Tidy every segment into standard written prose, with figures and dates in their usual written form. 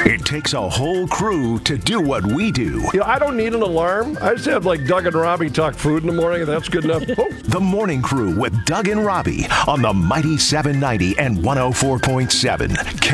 It takes a whole crew to do what we do. I don't need an alarm. I just have like Doug and Robbie talk food in the morning, and that's good enough. Oh. The Morning Crew with Doug and Robbie on the Mighty 790 and 104.7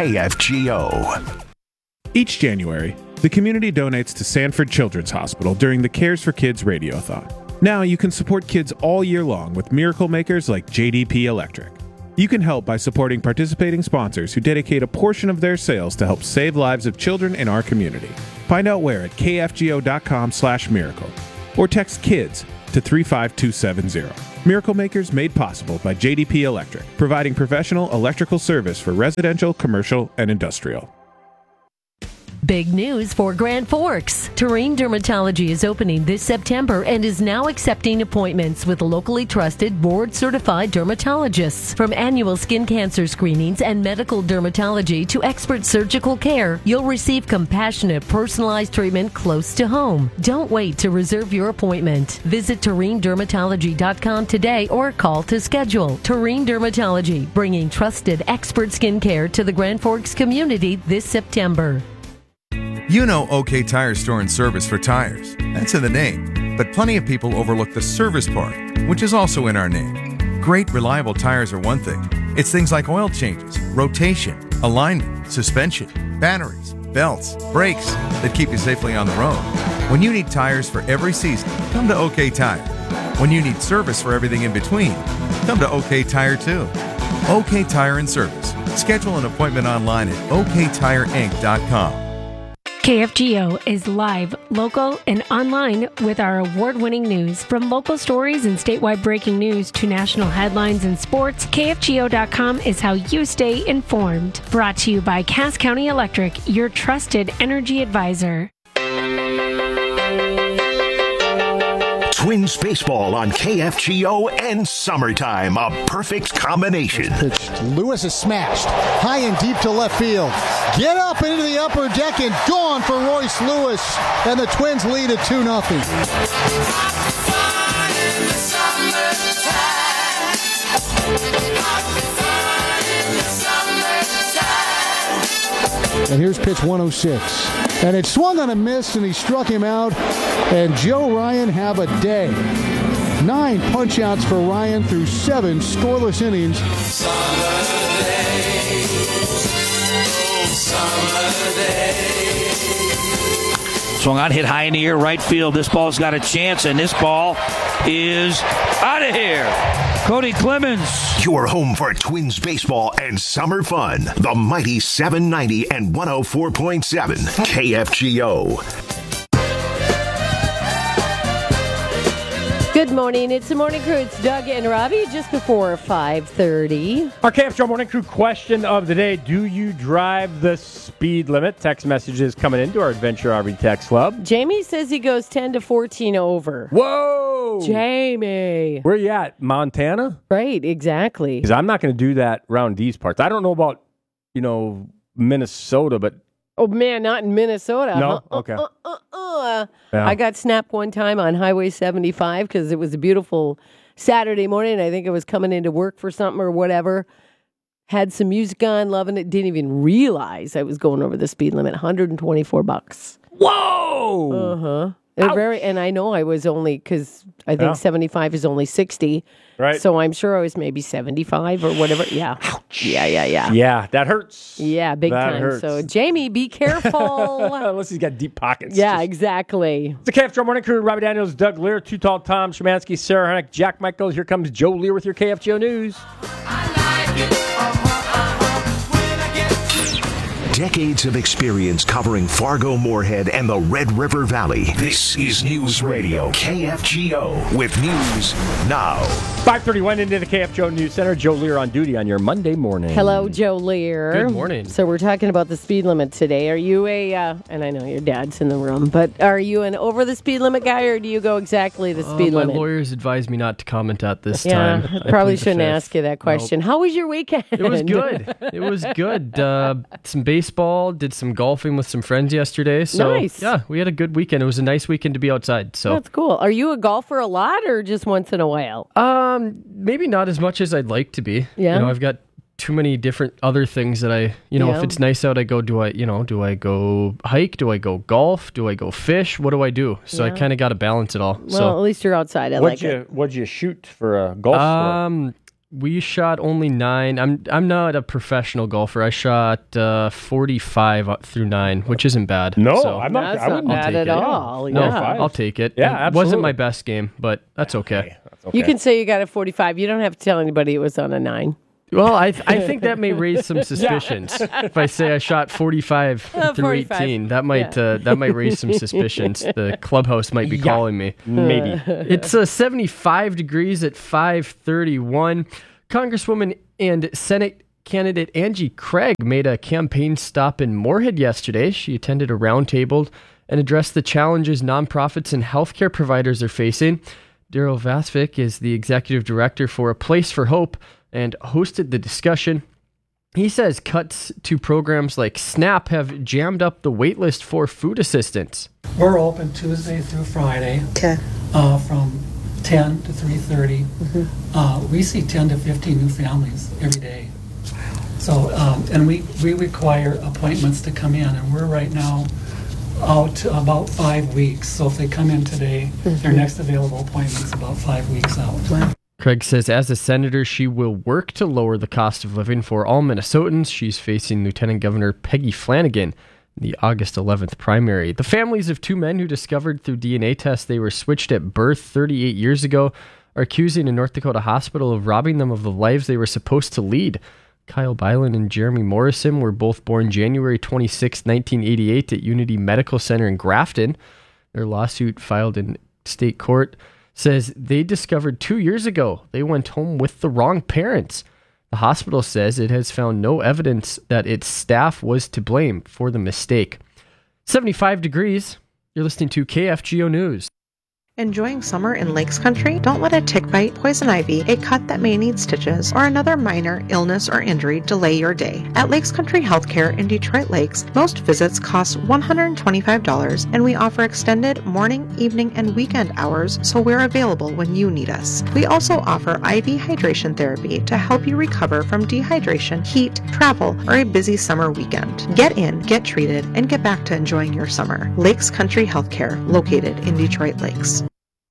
KFGO. Each January, the community donates to Sanford Children's Hospital during the Cares for Kids Radiothon. Now you can support kids all year long with miracle makers like JDP Electric. You can help by supporting participating sponsors who dedicate a portion of their sales to help save lives of children in our community. Find out where at kfgo.com/miracle or text KIDS to 35270. Miracle Makers made possible by JDP Electric, providing professional electrical service for residential, commercial, and industrial. Big news for Grand Forks. Terrain Dermatology is opening this September and is now accepting appointments with locally trusted, board-certified dermatologists. From annual skin cancer screenings and medical dermatology to expert surgical care, you'll receive compassionate, personalized treatment close to home. Don't wait to reserve your appointment. Visit TerrainDermatology.com today or call to schedule. Terrain Dermatology, bringing trusted, expert skin care to the Grand Forks community this September. You know OK Tire Store and Service for tires. That's in the name. But plenty of people overlook the service part, which is also in our name. Great, reliable tires are one thing. It's things like oil changes, rotation, alignment, suspension, batteries, belts, brakes that keep you safely on the road. When you need tires for every season, come to OK Tire. When you need service for everything in between, come to OK Tire too. OK Tire and Service. Schedule an appointment online at oktireinc.com. KFGO is live, local, and online with our award-winning news. From local stories and statewide breaking news to national headlines and sports, KFGO.com is how you stay informed. Brought to you by Cass County Electric, your trusted energy advisor. Twins baseball on KFGO and summertime, a perfect combination. Pitch. Lewis is smashed. High and deep to left field. Get up into the upper deck and gone for Royce Lewis. And the Twins lead at 2-0. And here's pitch 106. And it swung on a miss, and he struck him out. And Joe Ryan have a day. 9 punch-outs for Ryan through 7 scoreless innings. Swung on, hit high in the air, right field. This ball's got a chance, and this ball is out of here. Cody Clemens. Your home for Twins baseball and summer fun. The Mighty 790 and 104.7 KFGO. Good morning. It's the Morning Crew. It's Doug and Robbie just before 5:30. Our KFGO Morning Crew question of the day: do you drive the speed limit? Text messages coming into our Adventure RV Text Club. Jamie says he goes 10 to 14 over. Whoa! Jamie. Where you at? Montana? Right, exactly. Because I'm not going to do that around these parts. I don't know about, Minnesota, but... Oh, man, not in Minnesota. No? Okay. Yeah. I got snapped one time on Highway 75 because it was a beautiful Saturday morning. I think I was coming into work for something or whatever. Had some music on, loving it. Didn't even realize I was going over the speed limit. $124. Whoa! Uh-huh. And I know I was only, because I think 75 is only 60. Right. So I'm sure I was maybe 75 or whatever. Yeah. Ouch. Yeah. Yeah, that hurts. Yeah, big that time. Hurts. So, Jamie, be careful. Unless he's got deep pockets. Yeah, exactly. It's the KFGO Morning Crew. Robbie Daniels, Doug Lear, Too Tall Tom Szymanski, Sarah Hennick, Jack Michaels. Here comes Joe Lear with your KFGO News. Decades of experience covering Fargo, Moorhead, and the Red River Valley. This is News Radio KFGO with news now. 5:31 into the KFGO News Center. Joe Lear on duty on your Monday morning. Hello, Joe Lear. Good morning. So we're talking about the speed limit today. Are you and I know your dad's in the room, but are you an over the speed limit guy, or do you go exactly the speed limit? My lawyers advised me not to comment at this time. I probably shouldn't ask you that question. Nope. How was your weekend? It was good. It was good. Some baseball, did some golfing with some friends yesterday. So, nice. Yeah, we had a good weekend. It was a nice weekend to be outside. So that's cool. Are you a golfer a lot or just once in a while? Maybe not as much as I'd like to be. Yeah. I've got too many different other things that I, if it's nice out, I go, do I go hike? Do I go golf? Do I go fish? What do I do? So I kind of got to balance it all. Well, at least you're outside. What'd you shoot for a golf score? We shot only 9. I'm not a professional golfer. I shot 45 through 9, which isn't bad. No, so I'm not. That's not bad at all. No, I'll take it. Yeah, it wasn't my best game, but that's okay. You can say you got a 45. You don't have to tell anybody it was on a 9. Well, I think that may raise some suspicions. If I say I shot 45 through 18, that might raise some suspicions. The clubhouse might be calling me. Maybe. It's 75 degrees at 5:31. Congresswoman and Senate candidate Angie Craig made a campaign stop in Moorhead yesterday. She attended a roundtable and addressed the challenges nonprofits and healthcare providers are facing. Daryl Vasvik is the executive director for A Place for Hope and hosted the discussion. He says cuts to programs like SNAP have jammed up the wait list for food assistance. We're open Tuesday through Friday from 10 to 3:30. We see 10 to 15 new families every day. So, and we require appointments to come in, and we're right now out to about 5 weeks. So if they come in today, their next available appointment is about 5 weeks out. Wow. Craig says as a senator, she will work to lower the cost of living for all Minnesotans. She's facing Lieutenant Governor Peggy Flanagan in the August 11th primary. The families of 2 men who discovered through DNA tests they were switched at birth 38 years ago are accusing a North Dakota hospital of robbing them of the lives they were supposed to lead. Kyle Byland and Jeremy Morrison were both born January 26, 1988 at Unity Medical Center in Grafton. Their lawsuit filed in state court says they discovered 2 years ago they went home with the wrong parents. The hospital says it has found no evidence that its staff was to blame for the mistake. 75 degrees. You're listening to KFGO News. Enjoying summer in Lakes Country? Don't let a tick bite, poison ivy, a cut that may need stitches, or another minor illness or injury delay your day. At Lakes Country Healthcare in Detroit Lakes, most visits cost $125, and we offer extended morning, evening, and weekend hours, so we're available when you need us. We also offer IV hydration therapy to help you recover from dehydration, heat, travel, or a busy summer weekend. Get in, get treated, and get back to enjoying your summer. Lakes Country Healthcare, located in Detroit Lakes.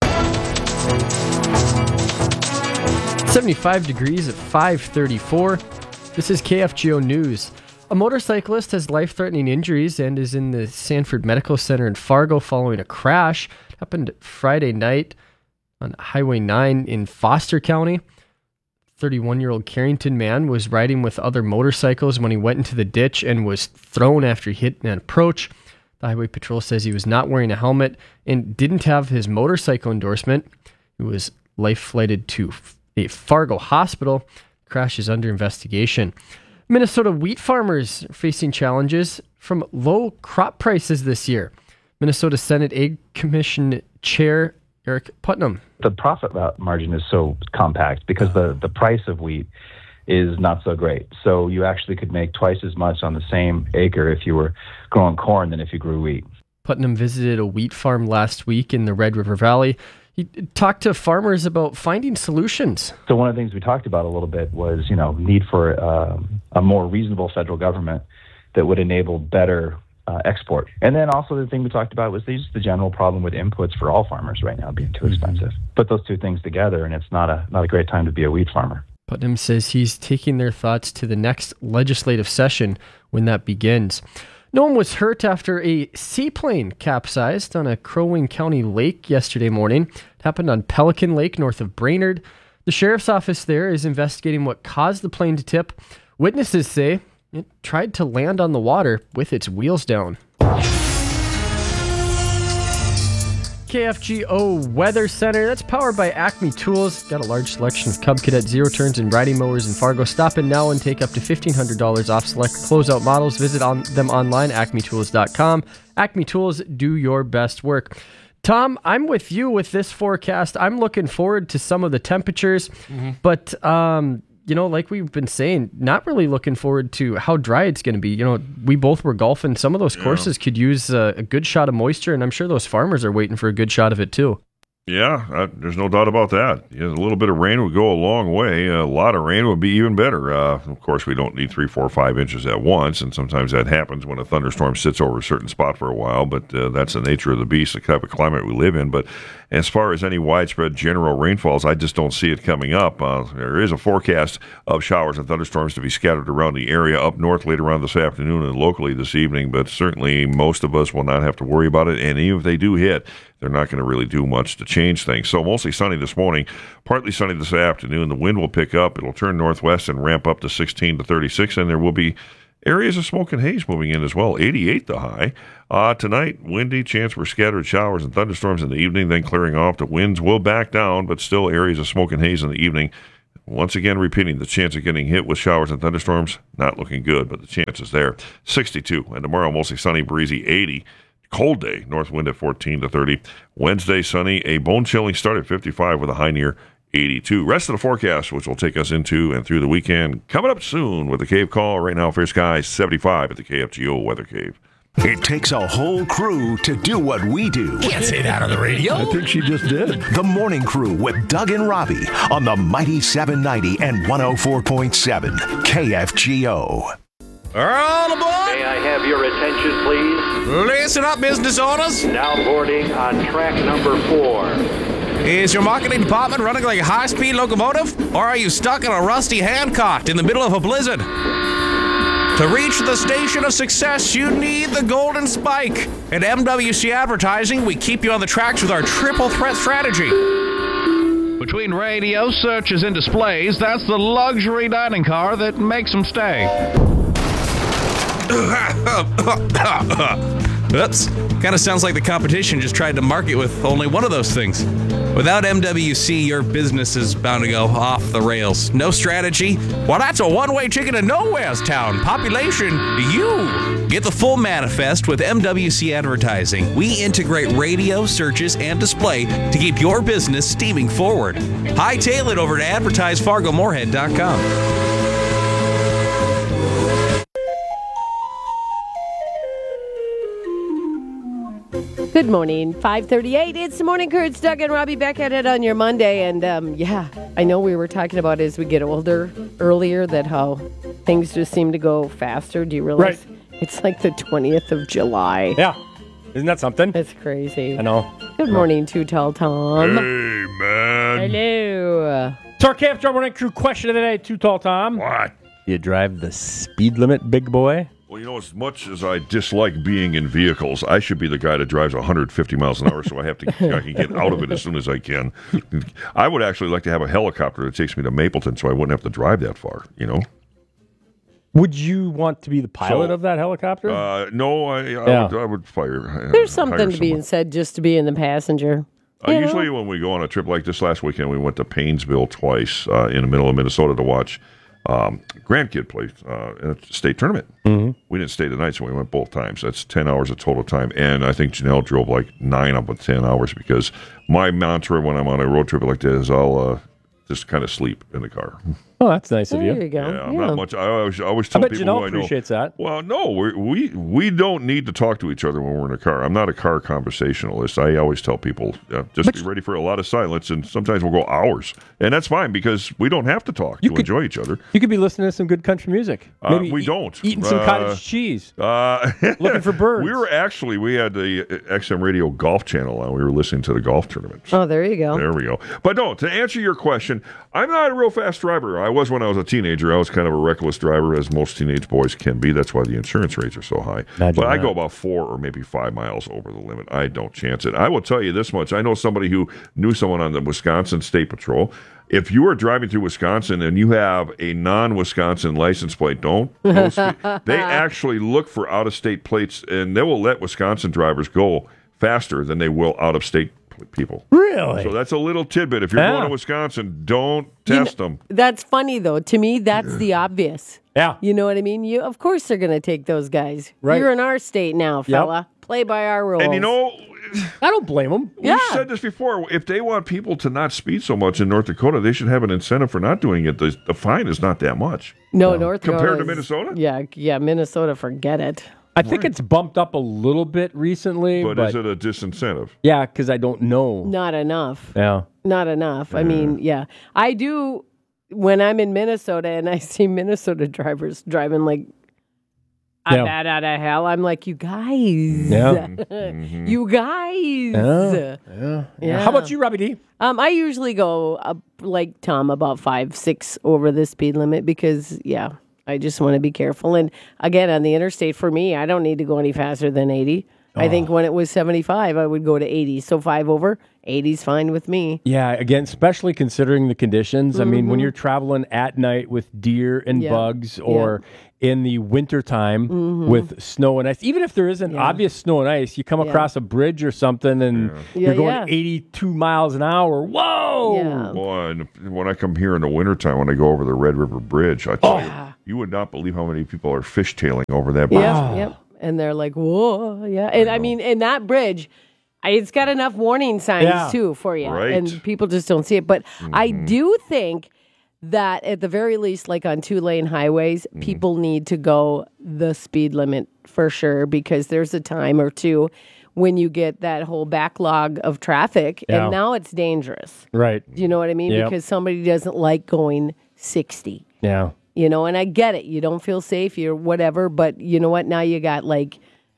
75 degrees at 5:34. This is KFGO News. A motorcyclist has life-threatening injuries and is in the Sanford Medical Center in Fargo following a crash. It happened Friday night on Highway 9 in Foster County. 31-year-old Carrington man was riding with other motorcycles when he went into the ditch and was thrown after he hit an approach. The Highway Patrol says he was not wearing a helmet and didn't have his motorcycle endorsement. He was life-flighted to a Fargo hospital. The crash is under investigation. Minnesota wheat farmers are facing challenges from low crop prices this year. Minnesota Senate Ag Commission Chair Eric Putnam. The profit margin is so compact because the price of wheat is not so great. So you actually could make twice as much on the same acre if you were growing corn than if you grew wheat. Putnam visited a wheat farm last week in the Red River Valley. He talked to farmers about finding solutions. So one of the things we talked about a little bit was, need for a more reasonable federal government that would enable better export. And then also the thing we talked about was just the general problem with inputs for all farmers right now being too expensive. Put those two things together and it's not a great time to be a wheat farmer. Putnam says he's taking their thoughts to the next legislative session when that begins. No one was hurt after a seaplane capsized on a Crow Wing County lake yesterday morning. It happened on Pelican Lake north of Brainerd. The sheriff's office there is investigating what caused the plane to tip. Witnesses say it tried to land on the water with its wheels down. KFGO Weather Center, that's powered by Acme Tools. Got a large selection of Cub Cadet zero turns and riding mowers in Fargo. Stop in now and take up to $1,500 off select closeout models. Visit them online, acmetools.com. Acme Tools, do your best work. Tom, I'm with you with this forecast. I'm looking forward to some of the temperatures, but like we've been saying, not really looking forward to how dry it's going to be. We both were golfing. Some of those courses could use a good shot of moisture, and I'm sure those farmers are waiting for a good shot of it too. Yeah, there's no doubt about that. A little bit of rain would go a long way. A lot of rain would be even better. Of course, we don't need 3, 4, 5 inches at once, and sometimes that happens when a thunderstorm sits over a certain spot for a while, but that's the nature of the beast, the type of climate we live in. But as far as any widespread general rainfalls, I just don't see it coming up. There is a forecast of showers and thunderstorms to be scattered around the area up north later on this afternoon and locally this evening, but certainly most of us will not have to worry about it, and even if they do hit, they're not going to really do much to change things. So mostly sunny this morning, partly sunny this afternoon. The wind will pick up. It'll turn northwest and ramp up to 16 to 36, and there will be areas of smoke and haze moving in as well. 88 the high. Tonight, windy, chance for scattered showers and thunderstorms in the evening, then clearing off. The winds will back down, but still areas of smoke and haze in the evening. Once again, repeating, the chance of getting hit with showers and thunderstorms, not looking good, but the chance is there. 62, and tomorrow, mostly sunny, breezy, 80. Cold day, north wind at 14 to 30. Wednesday, sunny, a bone-chilling start at 55 with a high near 82. Rest of the forecast, which will take us into and through the weekend, coming up soon with the Cave Call. Right now, fair skies 75 at the KFGO Weather Cave. It takes a whole crew to do what we do. Can't say that on the radio. I think she just did. The Morning Crew with Doug and Robbie on the mighty 790 and 104.7 KFGO. All aboard! May I have your attention, please? Listen up, business owners. Now boarding on track number 4. Is your marketing department running like a high-speed locomotive? Or are you stuck in a rusty handcart in the middle of a blizzard? To reach the station of success, you need the golden spike. At MWC Advertising, we keep you on the tracks with our triple threat strategy. Between radio, searches, and displays, that's the luxury dining car that makes them stay. Oops. Kind of sounds like the competition just tried to market with only one of those things. Without MWC, your business is bound to go off the rails. No strategy? Well, that's a one-way ticket to nowhere's town. Population, you. Get the full manifest with MWC Advertising. We integrate radio, searches, and display to keep your business steaming forward. Hightail it over to advertisefargomorehead.com. Good morning, 5:38. It's the Morning Crew. It's Doug and Robbie back at it on your Monday. And I know we were talking about as we get older earlier that how things just seem to go faster. Do you realize it's like the 20th of July? Yeah. Isn't that something? That's crazy. I know. Good morning, Too Tall Tom. Hey, man. Hello. It's our KFGO Morning Crew question of the day, Too Tall Tom. What? You drive the speed limit, big boy? Well, as much as I dislike being in vehicles, I should be the guy that drives 150 miles an hour, so I can get out of it as soon as I can. I would actually like to have a helicopter that takes me to Mapleton so I wouldn't have to drive that far, Would you want to be the pilot of that helicopter? No, I would fire. There's something to be said just to be in the passenger. Usually when we go on a trip like this last weekend, we went to Paynesville twice in the middle of Minnesota to watch grandkid play in a state tournament. Mm-hmm. We didn't stay the night, so we went both times. That's 10 hours of total time. And I think Janelle drove like 9 of the 10 hours because my mantra when I'm on a road trip like this is I'll just kind of sleep in the car. Oh, that's nice of you. There you go. Yeah, not much. I always tell bet people Janelle who I know. Appreciates that. Well, no, we don't need to talk to each other when we're in a car. I'm not a car conversationalist. I always tell people, just be ready for a lot of silence, and sometimes we'll go hours. And that's fine because we don't have to talk to enjoy each other. You could be listening to some good country music. Maybe we don't. Eating some cottage cheese. Looking for birds. We had the XM Radio Golf Channel on. We were listening to the golf tournaments. Oh, there you go. There we go. But no, to answer your question, I'm not a real fast driver. I was when I was a teenager. I was kind of a reckless driver, as most teenage boys can be. That's why the insurance rates are so high. But I go about 4 or maybe 5 miles over the limit. I don't chance it. I will tell you this much. I know somebody who knew someone on the Wisconsin State Patrol. If you are driving through Wisconsin and you have a non-Wisconsin license plate, don't go speed. They actually look for out-of-state plates, and they will let Wisconsin drivers go faster than they will out-of-state people. Really? So that's a little tidbit. If you're going to Wisconsin, don't test them. That's funny, though. To me, that's the obvious. Yeah. You know what I mean? Of course they're going to take those guys. Right. You're in our state now, fella. Yep. Play by our rules. And I don't blame them. We've said this before. If they want people to not speed so much in North Dakota, they should have an incentive for not doing it. The fine is not that much. No, North Dakota. Compared to Minnesota? Yeah, Minnesota, forget it. I think it's bumped up a little bit recently. But is it a disincentive? Yeah, because I don't know. Not enough. Yeah. Not enough. I mean, yeah. I do, when I'm in Minnesota and I see Minnesota drivers driving like that out of hell, I'm like, you guys. Yeah. You guys. Yeah. How about you, Robbie D? I usually go up, like Tom, about 5, 6 over the speed limit because, I just want to be careful. And again, on the interstate, for me, I don't need to go any faster than 80. I think when it was 75, I would go to 80. So 5 over, 80's fine with me. Yeah, again, especially considering the conditions. I mean, when you're traveling at night with deer and bugs or in the wintertime with snow and ice, even if there isn't obvious snow and ice, you come across a bridge or something and you're going 82 miles an hour. Whoa! Yeah. Boy, and when I come here in the wintertime, when I go over the Red River Bridge, I tell you would not believe how many people are fishtailing over that bridge. Yep. And they're like, whoa, And I mean, in that bridge, it's got enough warning signs, too, for you. Right. And people just don't see it. But I do think that at the very least, like on 2-lane highways, people need to go the speed limit for sure, because there's a time or two when you get that whole backlog of traffic, and now it's dangerous. Right. Do you know what I mean? Yep. Because somebody doesn't like going 60. Yeah. And I get it. You don't feel safe, you're whatever, but you know what? Now you got like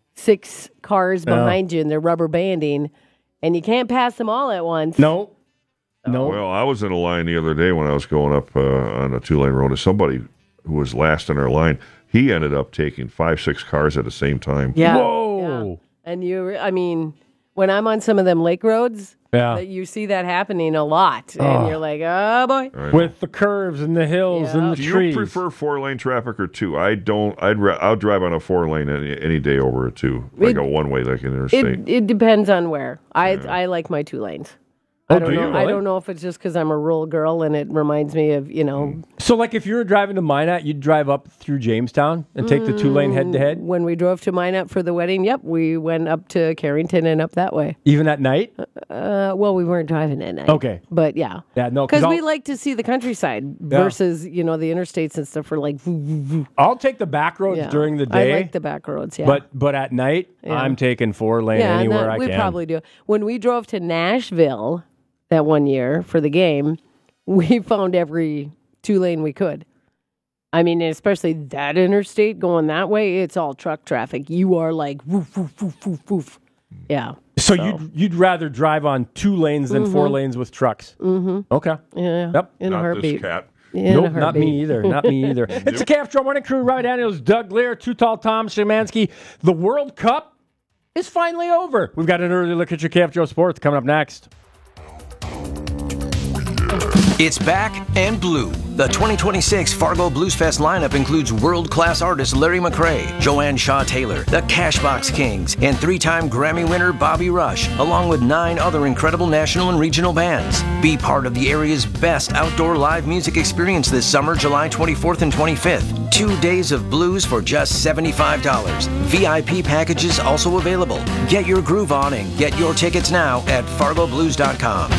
6 cars behind you and they're rubber banding, and you can't pass them all at once. No. Well, I was in a line the other day when I was going up on a 2-lane road, and somebody who was last in our line, he ended up taking 5, 6 cars at the same time. Yeah. Whoa. Yeah. And when I'm on some of them lake roads, you see that happening a lot. And you're like, oh, boy. With the curves and the hills and the Do trees. you prefer 4-lane traffic or 2? I don't. I'll drive on a 4-lane any day over a 2. If I go one way like an interstate. It depends on where. I like my 2 lanes. Oh, I don't do know. you? I don't know if it's just because I'm a rural girl and it reminds me of, So, like, if you were driving to Minot, you'd drive up through Jamestown and take the 2-lane head-to-head? When we drove to Minot for the wedding, we went up to Carrington and up that way. Even at night? Well, we weren't driving at night. Okay. But, yeah. Yeah, no. Because we like to see the countryside versus, the interstates and stuff are like... I'll take the back roads during the day. I like the back roads, yeah. But at night, I'm taking 4-lane anywhere I can. We probably do. When we drove to Nashville... that one year for the game, we found every 2-lane we could. I mean, especially that interstate going that way, it's all truck traffic. You are like woof, woof, woof, woof, woof. Yeah. So you'd rather drive on 2 lanes than 4 lanes with trucks? Mm-hmm. Okay. Yeah. Yep. In a heartbeat. This cat. Nope, not me either. Not me either. It's the KF Show Morning Crew. Robbie Daniels, Doug Lear, Too Tall Tom Szymanski. The World Cup is finally over. We've got an early look at your KF Joe Sports coming up next. It's back and blue. The 2026 Fargo Blues Fest lineup includes world-class artists Larry McCray, Joanne Shaw Taylor, the Cashbox Kings, and 3-time Grammy winner Bobby Rush, along with 9 other incredible national and regional bands. Be part of the area's best outdoor live music experience this summer, July 24th and 25th. 2 days of blues for just $75. VIP packages also available. Get your groove on and get your tickets now at fargoblues.com.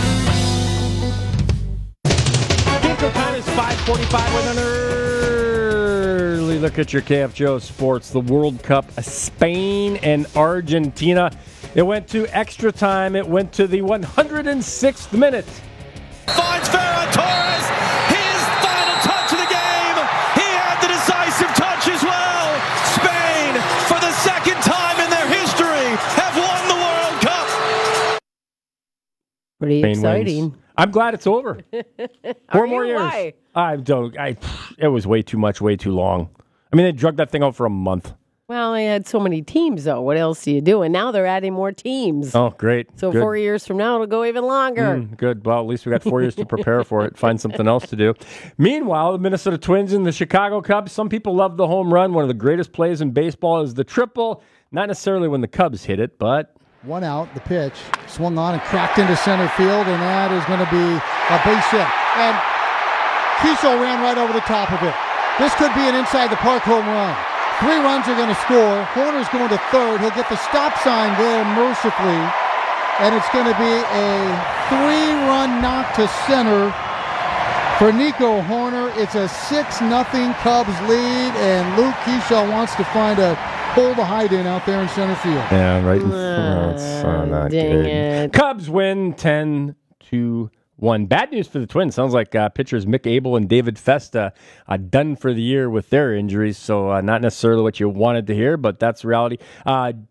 Time is 5:45 with an early look at your KF Joe Sports. The World Cup, Spain and Argentina. It went to extra time. It went to the 106th minute. Finds Ferran Torres. His final touch of the game. He had the decisive touch as well. Spain, for the second time in their history, have won the World Cup. Pretty Spain exciting. wins. I'm glad it's over. 4 more years. Why? It was way too much, way too long. I mean, they drug that thing out for a month. Well, they had so many teams, though. What else do you do? And now they're adding more teams. Oh, great. So Good. 4 years from now, it'll go even longer. Good. Well, at least we got 4 years to prepare for it, find something else to do. Meanwhile, the Minnesota Twins and the Chicago Cubs, some people love the home run. One of the greatest plays in baseball is the triple. Not necessarily when the Cubs hit it, but... 1 out, the pitch, swung on and cracked into center field, and that is going to be a base hit. And Keisel ran right over the top of it. This could be an inside-the-park home run. 3 runs are going to score. Horner's going to third. He'll get the stop sign there mercifully, and it's going to be a 3-run knock to center for Nico Horner. It's a 6-0 Cubs lead, and Luke Keisel wants to find a pull the hide in out there in center field. Yeah, right. That's not good. it. Cubs win 10-1. Bad news for the Twins. Sounds like pitchers Mick Abel and David Festa done for the year with their injuries. So not necessarily what you wanted to hear, but that's reality. The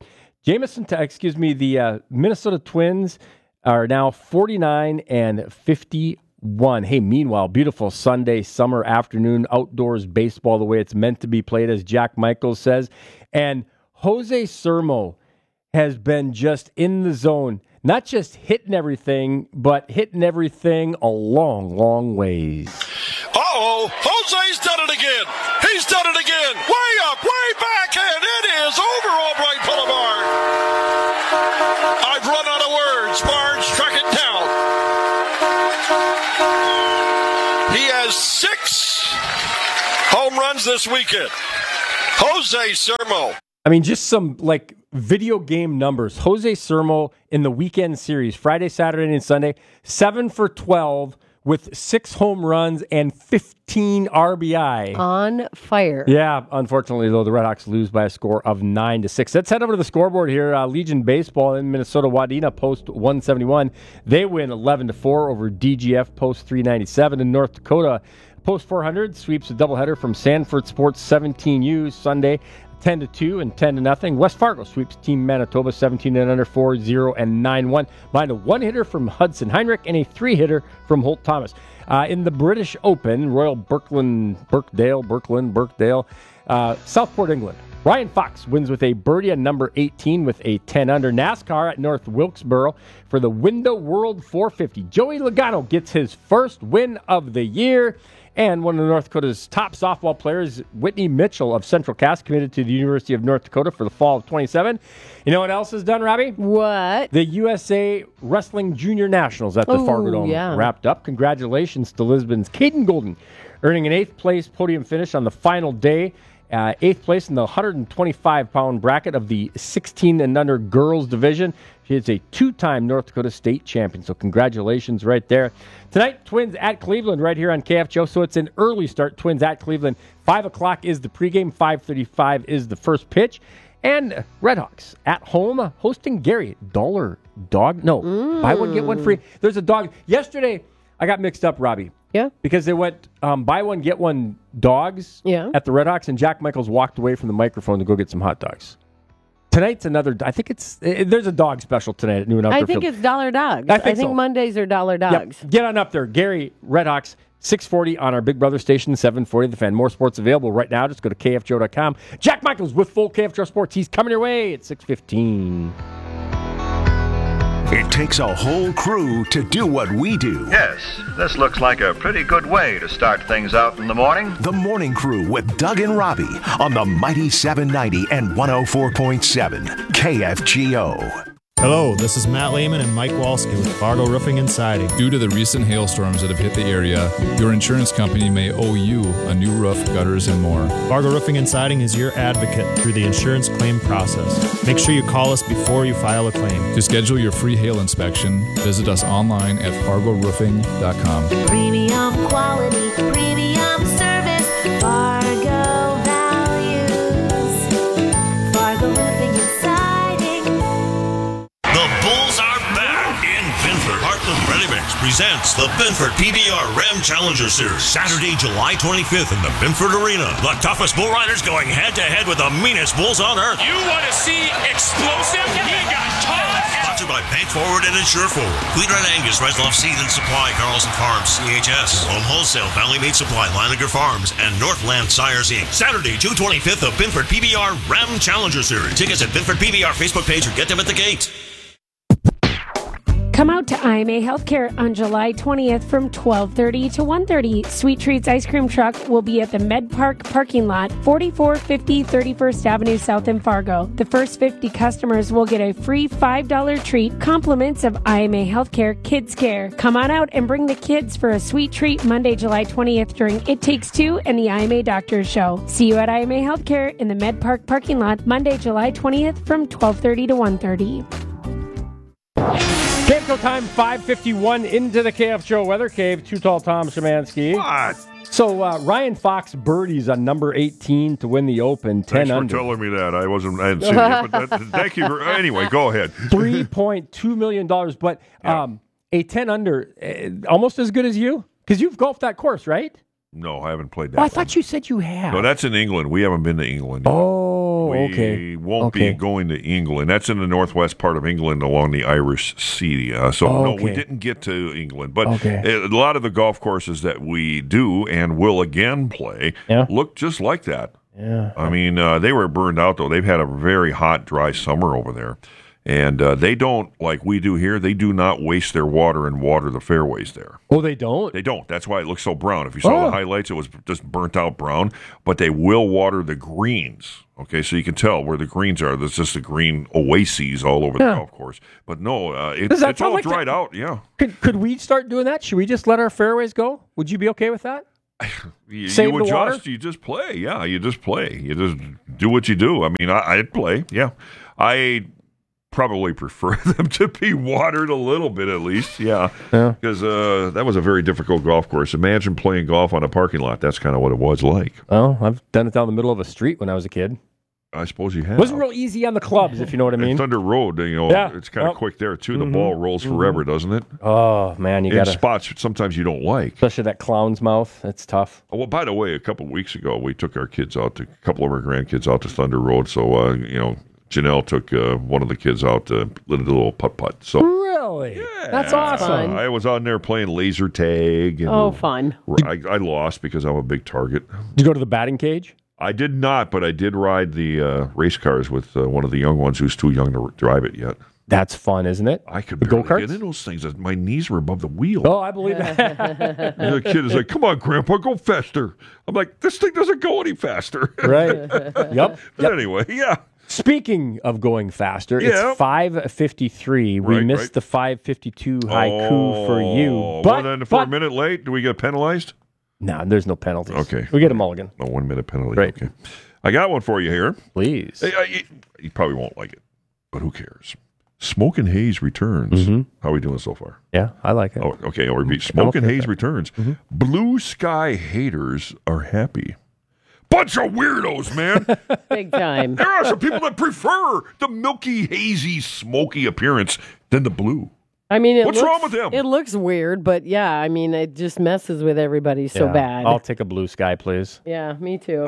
Minnesota Twins are now 49-51. Hey, meanwhile, beautiful Sunday summer afternoon outdoors baseball the way it's meant to be played, as Jack Michaels says. And Jose Sermo has been just in the zone, not just hitting everything, but hitting everything a long, long ways. Uh-oh, Jose's done it again. He's done it again. Way up, way back, and it is over Albright Boulevard. I've run out of words. Barnes struck it down. He has 6 home runs this weekend. Jose Sermo. I mean, just some video game numbers. Jose Sermo in the weekend series, Friday, Saturday, and Sunday, 7 for 12 with 6 home runs and 15 RBI. On fire. Yeah, unfortunately, though, the Red Hawks lose by a score of 9-6. Let's head over to the scoreboard here. Legion Baseball in Minnesota, Wadena, post 171. They win 11-4 over DGF, post 397. In North Dakota, post 400 sweeps a doubleheader from Sanford Sports 17U Sunday, 10-2 and 10-0. West Fargo sweeps Team Manitoba 17 and under 4-0 and 9-1. Behind a 1-hitter from Hudson Heinrich and a 3-hitter from Holt Thomas. In the British Open, Royal Birkdale, Southport, England. Ryan Fox wins with a birdie at number 18 with a 10 under. NASCAR at North Wilkesboro for the Window World 450. Joey Logano gets his first win of the year. And one of North Dakota's top softball players, Whitney Mitchell of Central Cass, committed to the University of North Dakota for the fall of 27. You know what else is done, Robbie? What? The USA Wrestling Junior Nationals at the Fargo Dome wrapped up. Congratulations to Lisbon's Caden Golden, earning an 8th place podium finish on the final day. 8th place in the 125-pound bracket of the 16 and under girls division. She is a 2-time North Dakota State champion, so congratulations right there. Tonight, Twins at Cleveland right here on KFGO, so it's an early start. Twins at Cleveland. 5 o'clock is the pregame, 5:35 is the first pitch. And Redhawks at home hosting Gary. Buy one, get one free. There's a dog. Yesterday, I got mixed up, Robbie. Yeah. Because they went buy one, get one dogs at the Redhawks, and Jack Michaels walked away from the microphone to go get some hot dogs. Tonight's another, I think there's a dog special tonight at New and Outdoor I think Field. it's Dollar Dogs. I think so. Mondays are Dollar Dogs. Yep. Get on up there. Gary, Redhawks, 640 on our Big Brother station, 740 The Fan. More sports available right now. Just go to KFGO.com. Jack Michaels with full KFGO Sports. He's coming your way at 6:15. It takes a whole crew to do what we do. Yes, this looks like a pretty good way to start things out in the morning. The Morning Crew with Doug and Robbie on the mighty 790 and 104.7 KFGO. Hello, this is Matt Lehman and Mike Walski with Fargo Roofing and Siding. Due to the recent hailstorms that have hit the area, your insurance company may owe you a new roof, gutters, and more. Fargo Roofing and Siding is your advocate through the insurance claim process. Make sure you call us before you file a claim. To schedule your free hail inspection, visit us online at fargoroofing.com. Premium quality, premium service, Fargo values, Fargo Roofing and Siding. The Bulls are back in Binford. Heartland Ready Mix presents the Binford PBR Ram Challenger Series. Saturday, July 25th in the Binford Arena. The toughest bull riders going head-to-head with the meanest bulls on earth. You want to see explosive? He got tossed. Sponsored by Bank Forward and Insure Forward. Cleaner and Angus, Reslov Seed and Supply, Carlson Farms, CHS. Home Wholesale, Valley Meat Supply, Leininger Farms, and Northland Sires Inc. Saturday, June 25th, the Binford PBR Ram Challenger Series. Tickets at Binford PBR Facebook page or get them at the gate. Come out to IMA Healthcare on July 20th from 12:30 to 1:30. Sweet Treats Ice Cream Truck will be at the Med Park parking lot, 4450 31st Avenue South in Fargo. The first 50 customers will get a free $5 treat, compliments of IMA Healthcare Kids Care. Come on out and bring the kids for a sweet treat Monday, July 20th during It Takes Two and the IMA Doctors Show. See you at IMA Healthcare in the Med Park parking lot Monday, July 20th from 12:30 to 1:30. KFGO time, 5:51 into the KFGO Weather Cave. Too Tall Tom Szymanski. What? So Ryan Fox birdies on number 18 to win the Open, 10 Thanks under. for telling me that. I hadn't seen it. But thank you. Anyway, go ahead. $3.2 million, but a 10 under, almost as good as you? Because you've golfed that course, right? No, I haven't played that. Oh, I thought you said you had. No, that's in England. We haven't been to England yet. Okay. We won't be going to England. That's in the northwest part of England along the Irish Sea. No, we didn't get to England. But a lot of the golf courses that we do and will again play look just like that. Yeah. I mean, they were burned out, though. They've had a very hot, dry summer over there. And they don't, like we do here, they do not waste their water and water the fairways there. Oh, they don't? They don't. That's why it looks so brown. If you saw the highlights, it was just burnt out brown. But they will water the greens. Okay, so you can tell where the greens are. There's just the green oases all over the golf course. But no, it's all like dried out, yeah. Could we start doing that? Should we just let our fairways go? Would you be okay with that? You the water? You just play. Yeah, you just play. You just do what you do. I mean, I'd play, yeah. I probably prefer them to be watered a little bit at least, because that was a very difficult golf course. Imagine playing golf on a parking lot. That's kind of what it was like. Well, I've done it down the middle of a street when I was a kid. I suppose you have. It wasn't real easy on the clubs, if you know what I mean. Thunder Road, it's kind of quick there, too. The ball rolls forever, doesn't it? Oh, man, you got to... spots sometimes you don't like. Especially that clown's mouth. It's tough. Oh, well, by the way, a couple of weeks ago, we took our kids out, a couple of our grandkids out to Thunder Road, so, Janelle took one of the kids out to do a little putt-putt. So, really? Yeah. That's awesome. I was on there playing laser tag. And fun. I lost because I'm a big target. Did you go to the batting cage? I did not, but I did ride the race cars with one of the young ones who's too young to drive it yet. That's fun, isn't it? I could barely get in those things. My knees were above the wheel. Oh, I believe that. And the kid is like, come on, Grandpa, go faster. I'm like, this thing doesn't go any faster. Right. Yep. But anyway, yeah. Speaking of going faster, it's 5:53. We missed the 5:52 haiku for you. But then for a minute late, do we get penalized? No, there's no penalties. Okay. We get a mulligan. A 1 minute penalty. Right. Okay. I got one for you here. Please. You probably won't like it, but who cares? Smoke and Haze returns. How are we doing so far? Yeah, I like it. Oh, okay, I'll repeat. Smoke and Haze returns. Blue Sky haters are happy. Bunch of weirdos, man. Big time. There are some people that prefer the milky, hazy, smoky appearance than the blue. I mean, what's wrong with them? It looks weird, but it just messes with everybody so bad. I'll take a Blue Sky, please. Yeah, me too.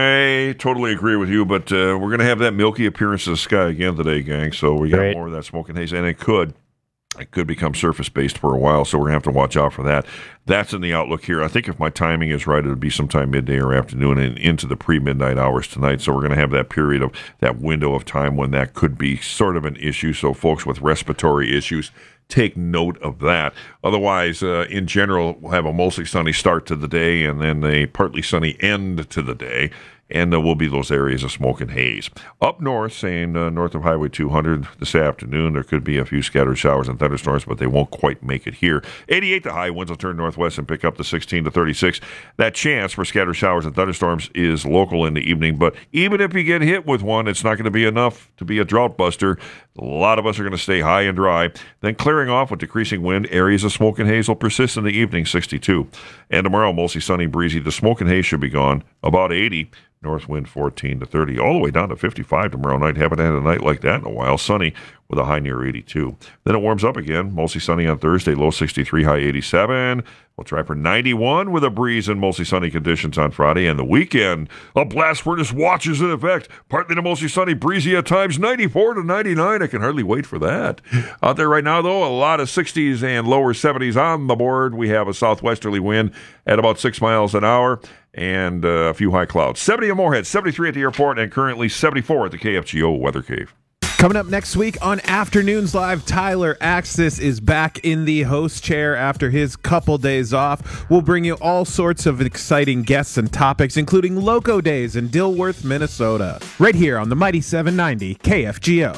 I totally agree with you, but we're going to have that milky appearance of the sky again today, gang. So we got more of that smoke and haze, and it could become surface-based for a while, so we're going to have to watch out for that. That's in the outlook here. I think if my timing is right, it would be sometime midday or afternoon and into the pre-midnight hours tonight. So we're going to have that period of that window of time when that could be sort of an issue. So folks with respiratory issues, take note of that. Otherwise, in general, we'll have a mostly sunny start to the day and then a partly sunny end to the day. And there will be those areas of smoke and haze. Up north, saying north of Highway 200 this afternoon, there could be a few scattered showers and thunderstorms, but they won't quite make it here. 88 the high, winds will turn northwest and pick up to 16 to 36. That chance for scattered showers and thunderstorms is local in the evening, but even if you get hit with one, it's not going to be enough to be a drought buster. A lot of us are going to stay high and dry. Then clearing off with decreasing wind, areas of smoke and haze will persist in the evening, 62. And tomorrow, mostly sunny, breezy. The smoke and haze should be gone, about 80. North wind 14 to 30, all the way down to 55 tomorrow night. Haven't had a night like that in a while. Sunny with a high near 82. Then it warms up again. Mostly sunny on Thursday, low 63, high 87. We'll try for 91 with a breeze and mostly sunny conditions on Friday. And the weekend, a blast furnace watch is in effect. Partly to mostly sunny, breezy at times, 94 to 99. I can hardly wait for that. Out there right now, though, a lot of 60s and lower 70s on the board. We have a southwesterly wind at about 6 miles an hour. And a few high clouds. 70 at Moorhead, 73 at the airport, and currently 74 at the KFGO Weather Cave. Coming up next week on Afternoons Live, Tyler Axis is back in the host chair after his couple days off. We'll bring you all sorts of exciting guests and topics, including Loco Days in Dilworth, Minnesota. Right here on the Mighty 790 KFGO.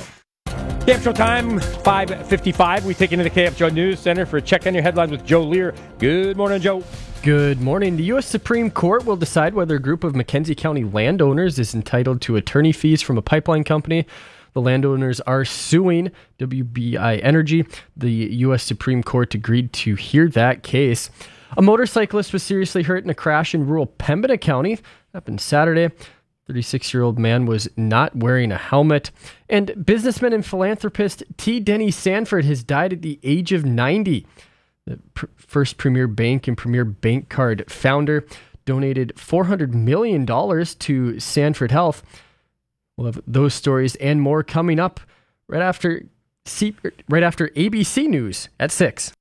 KFGO time, 5:55. We take into the KFGO News Center for a check on your headlines with Joe Lear. Good morning, Joe. Good morning. The U.S. Supreme Court will decide whether a group of McKenzie County landowners is entitled to attorney fees from a pipeline company. The landowners are suing WBI Energy. The U.S. Supreme Court agreed to hear that case. A motorcyclist was seriously hurt in a crash in rural Pembina County. Happened Saturday. 36-year-old man was not wearing a helmet. And businessman and philanthropist T. Denny Sanford has died at the age of 90. The first Premier Bank and Premier Bank Card founder donated $400 million to Sanford Health. We'll have those stories and more coming up right after ABC News at 6.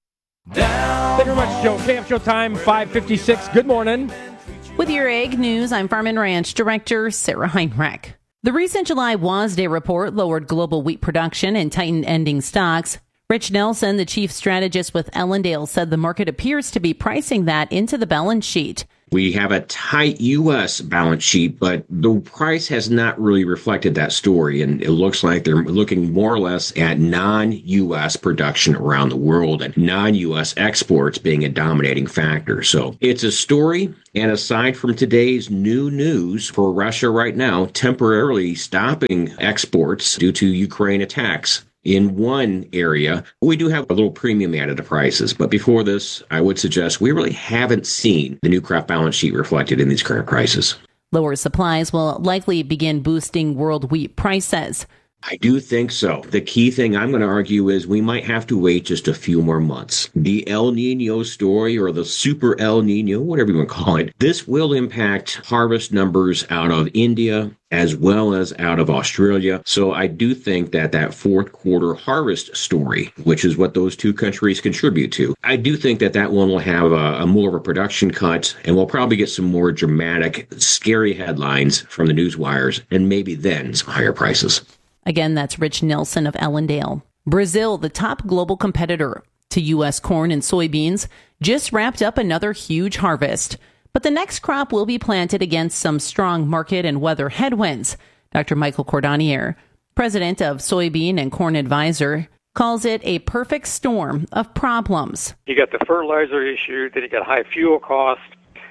Thank you very much, Joe. KF Showtime, 5:56. Good morning. With your Ag News, I'm Farm and Ranch Director Sarah Heinrich. The recent July WASDE report lowered global wheat production and tightened ending stocks. Rich Nelson, the chief strategist with Ellendale, said the market appears to be pricing that into the balance sheet. We have a tight U.S. balance sheet, but the price has not really reflected that story. And it looks like they're looking more or less at non-U.S. production around the world and non-U.S. exports being a dominating factor. So it's a story. And aside from today's new news for Russia right now, temporarily stopping exports due to Ukraine attacks, in one area, we do have a little premium added to prices. But before this, I would suggest we really haven't seen the new crop balance sheet reflected in these current prices. Lower supplies will likely begin boosting world wheat prices. I do think so. The key thing I'm going to argue is we might have to wait just a few more months. The El Nino story, or the super El Nino, whatever you want to call it, this will impact harvest numbers out of India as well as out of Australia. So I do think that fourth quarter harvest story, which is what those two countries contribute to, I do think that one will have a more of a production cut, and we'll probably get some more dramatic, scary headlines from the news wires, and maybe then some higher prices. Again, that's Rich Nelson of Ellendale. Brazil, the top global competitor to U.S. corn and soybeans, just wrapped up another huge harvest. But the next crop will be planted against some strong market and weather headwinds. Dr. Michael Cordonnier, president of Soybean and Corn Advisor, calls it a perfect storm of problems. You got the fertilizer issue, then you got high fuel costs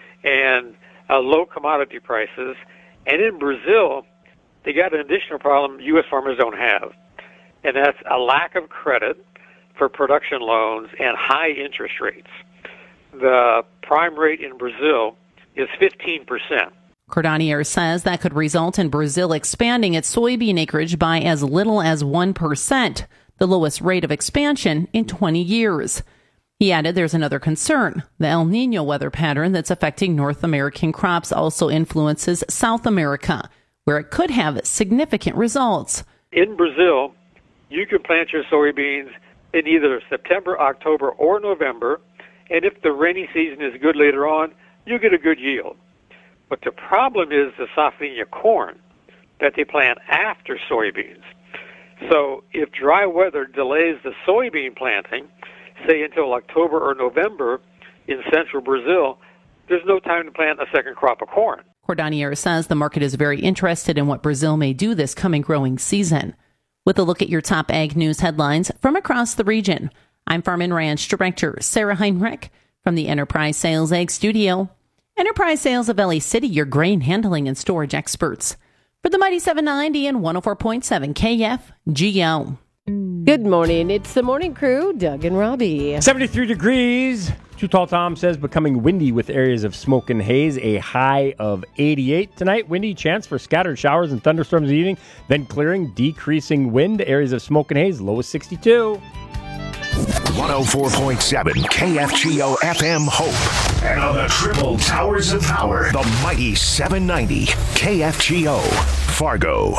and low commodity prices. And in Brazil, they got an additional problem U.S. farmers don't have, and that's a lack of credit for production loans and high interest rates. The prime rate in Brazil is 15%. Cordonnier says that could result in Brazil expanding its soybean acreage by as little as 1%, the lowest rate of expansion in 20 years. He added there's another concern. The El Nino weather pattern that's affecting North American crops also influences South America, where it could have significant results. In Brazil, you can plant your soybeans in either September, October, or November, and if the rainy season is good later on, you get a good yield. But the problem is the safrinha corn that they plant after soybeans. So if dry weather delays the soybean planting, say until October or November in central Brazil, there's no time to plant a second crop of corn. Cordonnier says the market is very interested in what Brazil may do this coming growing season. With a look at your top ag news headlines from across the region, I'm Farm and Ranch Director Sarah Heinrich from the Enterprise Sales Ag Studio. Enterprise Sales of LA City, your grain handling and storage experts. For the Mighty 790 and 104.7 KFGO. Good morning. It's the morning crew, Doug and Robbie. 73 degrees. Too Tall Tom says becoming windy with areas of smoke and haze, a high of 88. Tonight, windy, chance for scattered showers and thunderstorms in the evening, then clearing, decreasing wind, areas of smoke and haze, low of 62. 104.7 KFGO FM Hope. And on the triple towers of power, the mighty 790 KFGO Fargo.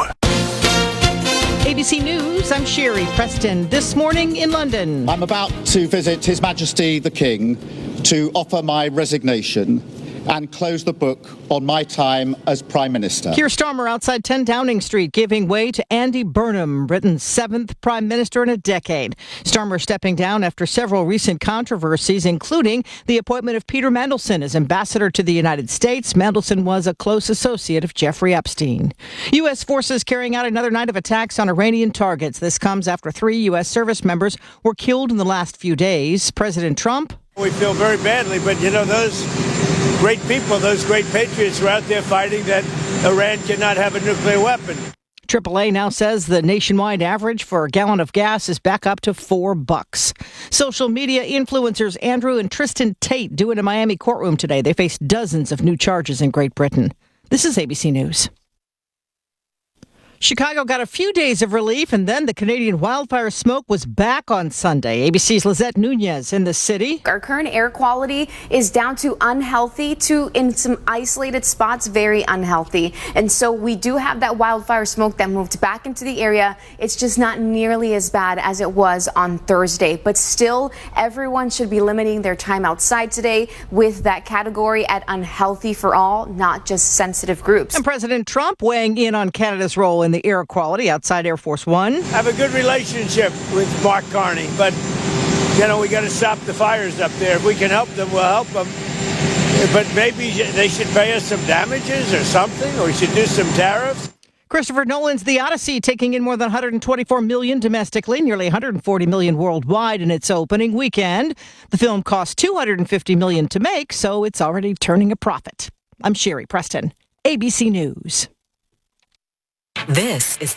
ABC News, I'm Sherry Preston. This morning in London. I'm about to visit His Majesty the King to offer my resignation and close the book on my time as Prime Minister. Keir Starmer outside 10 Downing Street giving way to Andy Burnham, Britain's 7th Prime Minister in a decade. Starmer stepping down after several recent controversies, including the appointment of Peter Mandelson as ambassador to the United States. Mandelson was a close associate of Jeffrey Epstein. U.S. forces carrying out another night of attacks on Iranian targets. This comes after 3 U.S. service members were killed in the last few days. President Trump. We feel very badly, but those great people, those great patriots are out there fighting that Iran cannot have a nuclear weapon. AAA now says the nationwide average for a gallon of gas is back up to $4. Social media influencers Andrew and Tristan Tate due in a Miami courtroom today. They face dozens of new charges in Great Britain. This is ABC News. Chicago got a few days of relief, and then the Canadian wildfire smoke was back on Sunday. ABC's Lizette Nunez in the city. Our current air quality is down to unhealthy to, in some isolated spots, very unhealthy. And so we do have that wildfire smoke that moved back into the area. It's just not nearly as bad as it was on Thursday. But still, everyone should be limiting their time outside today with that category at unhealthy for all, not just sensitive groups. And President Trump weighing in on Canada's role in the air quality outside Air Force One. I have a good relationship with Mark Carney, but, we got to stop the fires up there. If we can help them, we'll help them. But maybe they should pay us some damages or something, or we should do some tariffs. Christopher Nolan's The Odyssey taking in more than $124 million domestically, nearly $140 million worldwide in its opening weekend. The film cost $250 million to make, so it's already turning a profit. I'm Sherry Preston, ABC News. This is